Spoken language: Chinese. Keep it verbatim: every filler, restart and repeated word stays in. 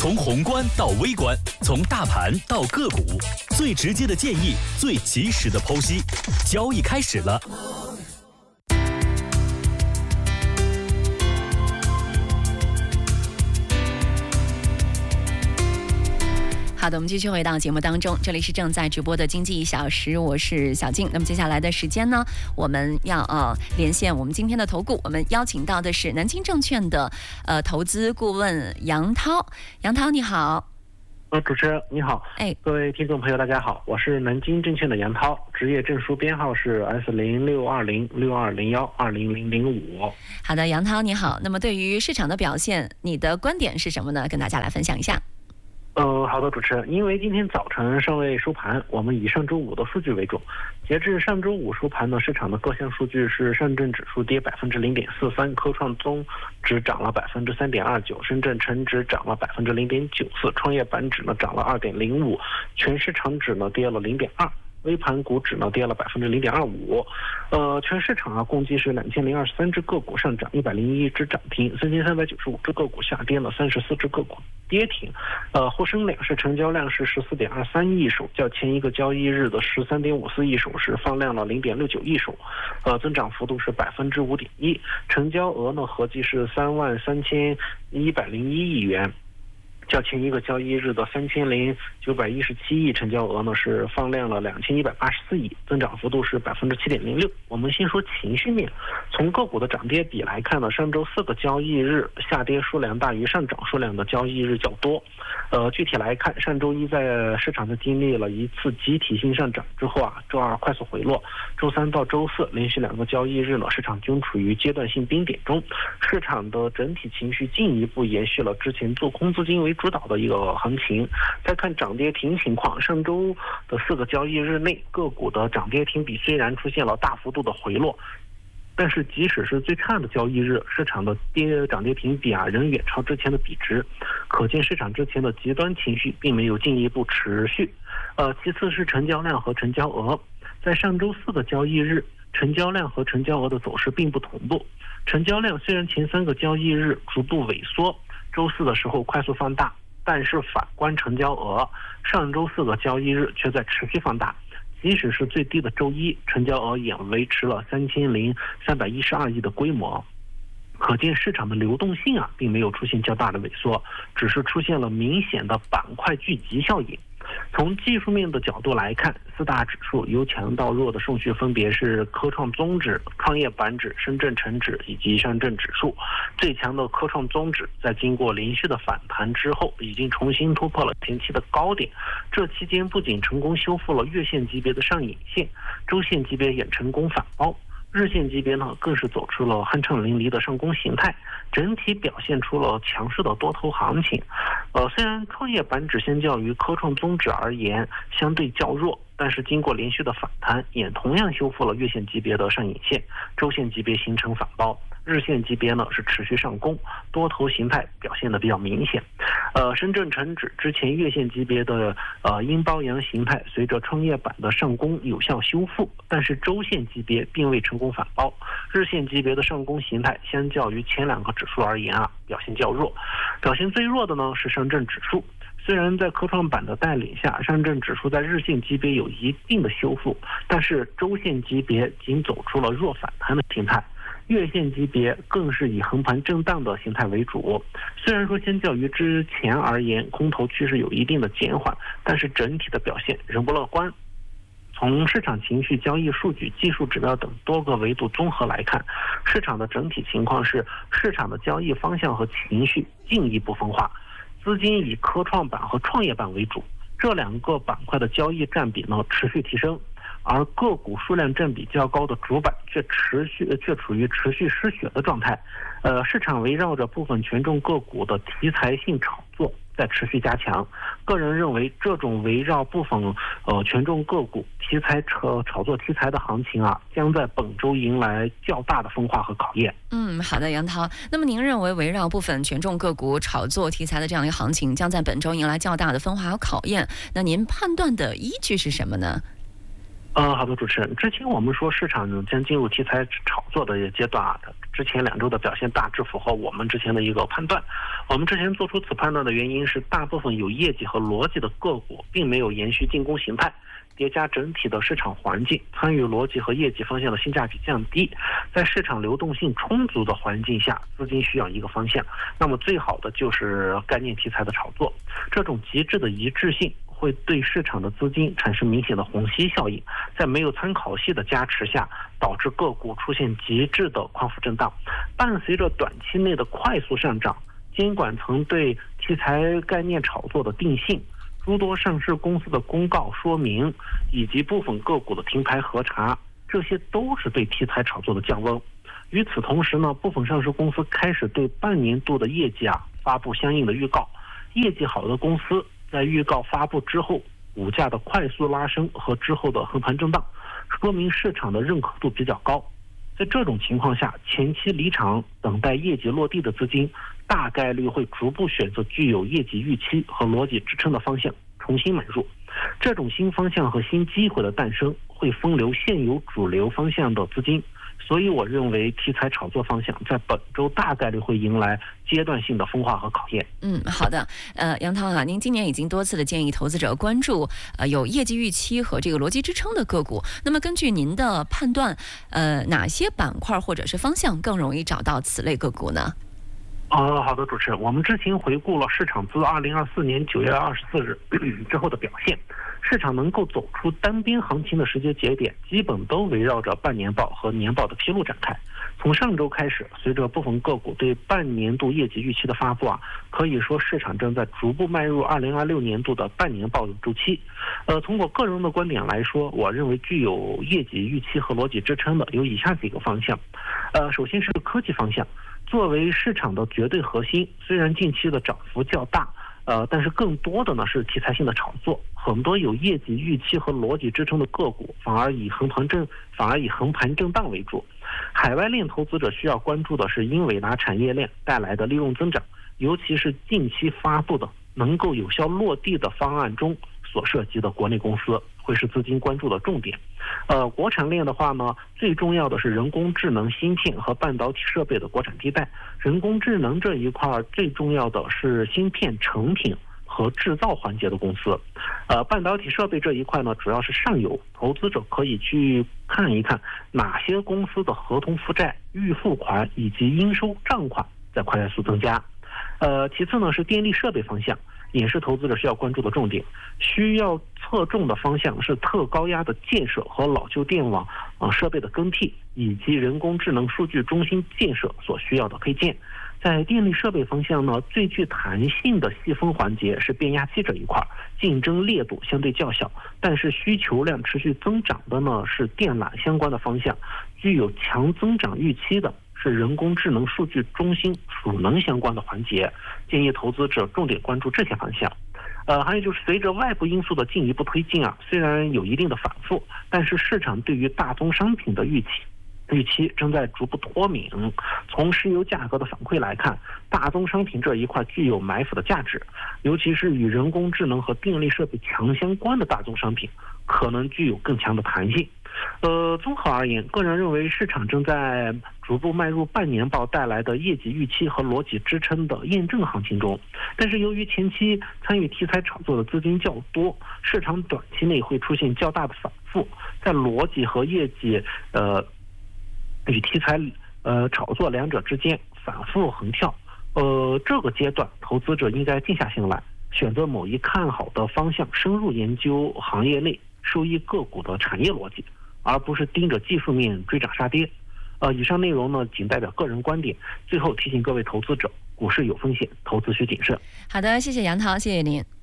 从宏观到微观，从大盘到个股，最直接的建议，最及时的剖析。交易开始了。 好的，我们继续回到节目当中，这里是正在直播的经济一小时，我是小静。那么接下来的时间呢，我们要呃连线我们今天的投顾，我们邀请到的是南京证券的呃投资顾问杨涛。杨涛你好。 呃，主持人你好， 哎， 各位听众朋友大家好，我是南京证券的杨涛，职业证书编号是 S 零六二零六二零幺二零零零五。 好的，杨涛你好。那么对于市场的表现，你的观点是什么呢？跟大家来分享一下。 呃，好的，主持人，因为今天早晨尚未收盘，我们以上周五的数据为主。截至上周五收盘呢，市场的各项数据是：上证指数跌百分之零点四三，科创综指涨了百分之三点二九，深圳成指涨了百分之零点九四，创业板指呢涨了二点零五，全市场指呢跌了零点二。微盘股指呢跌了百分之零点二五，呃，全市场啊共计是两千零二十三只个股上涨，一百零一只涨停，三千三百九十五只个股下跌了，三十四只个股跌停。呃，沪深两市成交量是十四点二三亿手，较前一个交易日的十三点五四亿手是放量了零点六九亿手，呃，增长幅度是百分之五点一，成交额呢合计是三万三千一百零一亿元。较前一个交易日的三千零九百一十七亿成交额呢是放量了两千一百八十四亿，增长幅度是百分之七点零六。我们先说情绪面，从个股的涨跌比来看呢，上周四个交易日下跌数量大于上涨数量的交易日较多。呃，具体来看，上周一在市场在经历了一次集体性上涨之后啊，周二快速回落，周三到周四连续两个交易日呢，市场均处于阶段性冰点中，市场的整体情绪进一步延续了之前做空资金为主导的一个行情。再看涨跌停情况，上周的四个交易日内，个股的涨跌停比虽然出现了大幅度的回落，但是即使是最差的交易日，市场的跌涨跌停比啊仍远超之前的比值，可见市场之前的极端情绪并没有进一步持续。呃，其次是成交量和成交额，在上周四的交易日，成交量和成交额的走势并不同步。成交量虽然前三个交易日逐步萎缩，周四的时候快速放大，但是反观成交额，上周四个交易日却在持续放大。即使是最低的周一，成交额也维持了三千零三百一十二亿的规模。可见市场的流动性啊，并没有出现较大的萎缩，只是出现了明显的板块聚集效应。从技术面的角度来看，四大指数由强到弱的顺序分别是科创综指、创业板指、深圳成指以及上证指数。最强的科创综指在经过连续的反弹之后，已经重新突破了前期的高点。这期间不仅成功修复了月线级别的上影线，周线级别也成功反包。日线级别呢，更是走出了酣畅淋漓的上攻形态，整体表现出了强势的多头行情。呃，虽然创业板指相较于科创综指而言相对较弱，但是经过连续的反弹，也同样修复了月线级别的上影线，周线级别形成反包。日线级别呢是持续上攻，多头形态表现的比较明显。呃，深圳成指之前月线级别的呃阴包阳形态，随着创业板的上攻有效修复，但是周线级别并未成功反包。日线级别的上攻形态，相较于前两个指数而言啊，表现较弱。表现最弱的呢是上证指数。虽然在科创板的带领下，上证指数在日线级别有一定的修复，但是周线级别仅走出了弱反弹的形态。月线级别更是以横盘震荡的形态为主，虽然说相较于之前而言，空头趋势有一定的减缓，但是整体的表现仍不乐观。从市场情绪、交易数据、技术指标等多个维度综合来看，市场的整体情况是市场的交易方向和情绪进一步分化，资金以科创板和创业板为主，这两个板块的交易占比呢持续提升。而个股数量占比较高的主板却持续却处于持续失血的状态，呃，市场围绕着部分权重个股的题材性炒作在持续加强。个人认为，这种围绕部分呃权重个股题材炒炒作题材的行情啊，将在本周迎来较大的分化和考验。 嗯，好的，杨涛。那么您认为围绕部分权重个股炒作题材的这样一个行情，将在本周迎来较大的分化和考验？那您判断的依据是什么呢？ 呃，好的，主持人，之前我们说市场将进入题材炒作的阶段啊，之前两周的表现大致符合我们之前的一个判断。我们之前做出此判断的原因是，大部分有业绩和逻辑的个股并没有延续进攻形态，叠加整体的市场环境，参与逻辑和业绩方向的性价比降低，在市场流动性充足的环境下，资金需要一个方向，那么最好的就是概念题材的炒作。这种极致的一致性会对市场的资金产生明显的虹吸效应，在没有参考系的加持下，导致个股出现极致的宽幅震荡。伴随着短期内的快速上涨，监管层对题材概念炒作的定性，诸多上市公司的公告说明，以及部分个股的停牌核查，这些都是对题材炒作的降温。与此同时呢，部分上市公司开始对半年度的业绩啊发布相应的预告，业绩好的公司在预告发布之后，股价的快速拉升和之后的横盘震荡，说明市场的认可度比较高。在这种情况下，前期离场等待业绩落地的资金，大概率会逐步选择具有业绩预期和逻辑支撑的方向重新买入。这种新方向和新机会的诞生，会分流现有主流方向的资金。所以我认为题材炒作方向在本周大概率会迎来阶段性的分化和考验。 嗯，好的。呃，杨涛啊，您今年已经多次的建议投资者关注呃有业绩预期和这个逻辑支撑的个股。那么根据您的判断，呃，哪些板块或者是方向更容易找到此类个股呢？ 呃，好的，主持人，我们之前回顾了市场自二零二四年九月二十四日之后的表现，市场能够走出单边行情的时间节点，基本都围绕着半年报和年报的披露展开。从上周开始，随着部分个股对半年度业绩预期的发布啊，可以说市场正在逐步迈入二零二六年度的半年报周期。呃，从我个人的观点来说，我认为具有业绩预期和逻辑支撑的有以下几个方向。呃，首先是科技方向。作为市场的绝对核心，虽然近期的涨幅较大，呃，但是更多的呢是题材性的炒作，很多有业绩预期和逻辑支撑的个股，反而以横盘震，反而以横盘震荡为主。海外链投资者需要关注的是英伟达产业链带来的利润增长，尤其是近期发布的能够有效落地的方案中所涉及的国内公司，会是资金关注的重点。呃，国产链的话呢，最重要的是人工智能芯片和半导体设备的国产替代。人工智能这一块最重要的是芯片成品和制造环节的公司。呃，半导体设备这一块呢，主要是上游，投资者可以去看一看哪些公司的合同负债、预付款以及应收账款在快速增加。呃，其次呢是电力设备方向，也是投资者需要关注的重点。需要侧重的方向是特高压的建设和老旧电网呃设备的更替，以及人工智能数据中心建设所需要的配件。在电力设备方向呢，最具弹性的细分环节是变压器这一块，竞争烈度相对较小，但是需求量持续增长的呢是电缆相关的方向，具有强增长预期的是人工智能数据中心储能相关的环节，建议投资者重点关注这些方向。呃，还有就是随着外部因素的进一步推进啊，虽然有一定的反复，但是市场对于大宗商品的预期预期正在逐步脱敏。从石油价格的反馈来看，大宗商品这一块具有埋伏的价值，尤其是与人工智能和电力设备强相关的大宗商品，可能具有更强的弹性。呃，综合而言，个人认为市场正在逐步迈入半年报带来的业绩预期和逻辑支撑的验证行情中。但是由于前期参与题材炒作的资金较多，市场短期内会出现较大的反复，在逻辑和业绩呃与题材呃炒作两者之间反复横跳。呃，这个阶段投资者应该静下心来，选择某一看好的方向，深入研究行业内受益个股的产业逻辑，而不是盯着技术面追涨杀跌。呃，以上内容呢，仅代表个人观点。最后提醒各位投资者，股市有风险，投资需谨慎。 好的，谢谢杨涛，谢谢您。